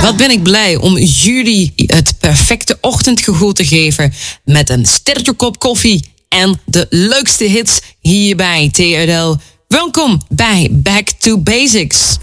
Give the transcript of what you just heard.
Wat ben ik blij om jullie het perfecte ochtendgevoel te geven met een sterke kop koffie en de leukste hits hier bij TRL. Welkom bij Back to Basics.